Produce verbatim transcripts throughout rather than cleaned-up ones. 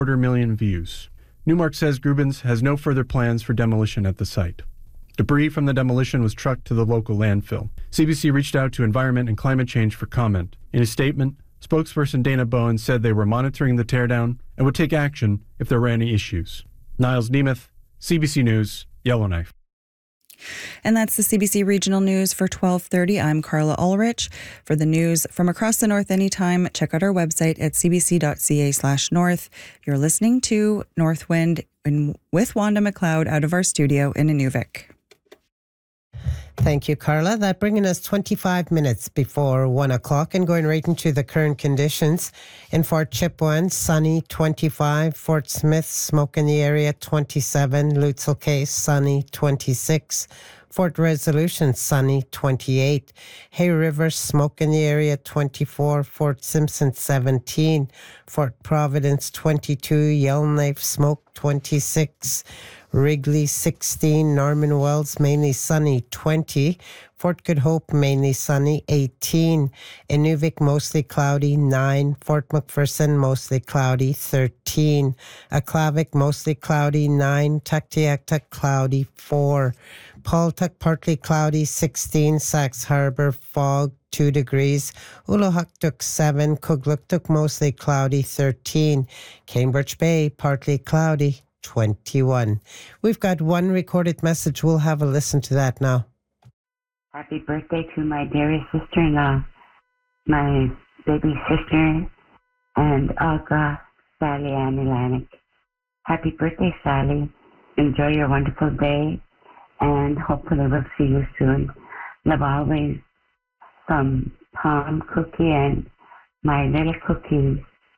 quarter million views. Newmark says Grubens has no further plans for demolition at the site. Debris from the demolition was trucked to the local landfill. C B C reached out to Environment and Climate Change for comment. In a statement, spokesperson Dana Bowen said they were monitoring the teardown and would take action if there were any issues. Niles Nemeth, C B C News, Yellowknife. And that's the C B C Regional News for twelve thirty. I'm Carla Ulrich. For the news from across the north anytime, check out our website at cbc.ca slash north. You're listening to Northwind in, with Wanda McLeod out of our studio in Inuvik. Thank you, Carla. That bringing us twenty-five minutes before one o'clock and going right into the current conditions. In Fort Chipewyan, sunny, twenty-five. Fort Smith, smoke in the area, twenty-seven. Lutzel Case, sunny, twenty-six. Fort Resolution, sunny, twenty-eight. Hay River, smoke in the area, twenty-four. Fort Simpson, seventeen. Fort Providence, twenty-two. Yellowknife, smoke, twenty-six. Wrigley, sixteen. Norman Wells, mainly sunny, twenty. Fort Good Hope, mainly sunny, eighteen. Inuvik, mostly cloudy, nine. Fort McPherson, mostly cloudy, thirteen. Aklavik, mostly cloudy, nine. Tuktoyaktuk, cloudy, four. Paltuk, partly cloudy, sixteen. Sax Harbor, fog, two degrees. Uluhuktuk, seven. Kugluktuk, mostly cloudy, thirteen. Cambridge Bay, partly cloudy, twenty-one. We've got one recorded message. We'll have a listen to that now. Happy birthday to my dearest sister-in-law, my baby sister, and Olga, Sally Ann Ilanik. Happy birthday, Sally. Enjoy your wonderful day, and hopefully we'll see you soon. Love always, from Tom, Cookie, and my little cookies.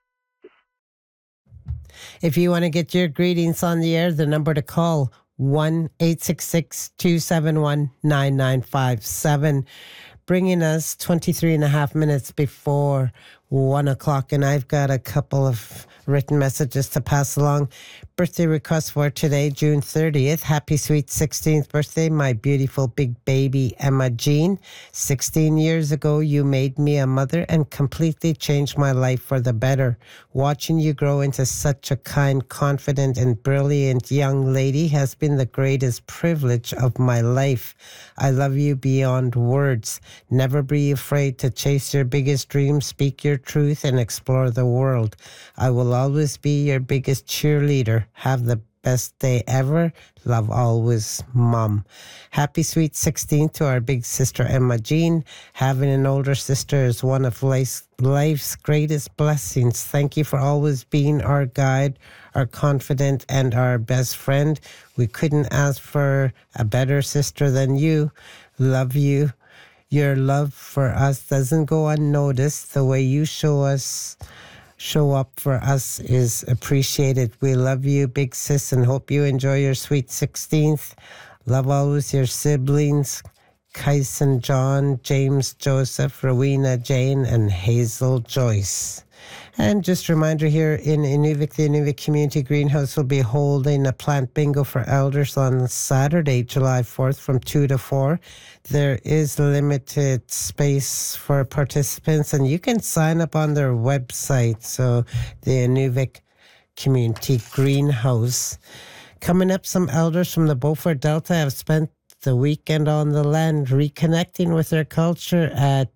If you want to get your greetings on the air, the number to call, one eight six six, two seven one, nine nine five seven. Bringing us twenty-three and a half minutes before one o'clock, and I've got a couple of written messages to pass along. Birthday request for today, June thirtieth. Happy sweet sixteenth birthday, my beautiful big baby Emma Jean. sixteen years ago, you made me a mother and completely changed my life for the better. Watching you grow into such a kind, confident, and brilliant young lady has been the greatest privilege of my life. I love you beyond words. Never be afraid to chase your biggest dreams, speak your truth, and explore the world. I will always be your biggest cheerleader. Have the best day ever. Love always, Mom. Happy sweet sixteenth to our big sister Emma Jean. Having an older sister is one of life's, life's greatest blessings. Thank you for always being our guide, our confidant, and our best friend. We couldn't ask for a better sister than you. Love you. Your love for us doesn't go unnoticed. The way you show us show up for us is appreciated. We love you, big sis, and hope you enjoy your sweet sixteenth. Love always your siblings, Kyson John, James Joseph, Rowena Jane, and Hazel Joyce. And just a reminder here in Inuvik, the Inuvik Community Greenhouse will be holding a plant bingo for elders on Saturday, July fourth from two to four. There is limited space for participants, and you can sign up on their website. So the Inuvik Community Greenhouse. Coming up, some elders from the Beaufort Delta have spent the weekend on the land reconnecting with their culture at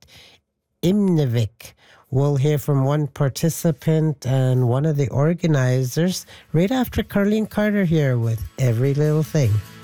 Imnivik. We'll hear from one participant and one of the organizers right after Carleen Carter here with Every Little Thing.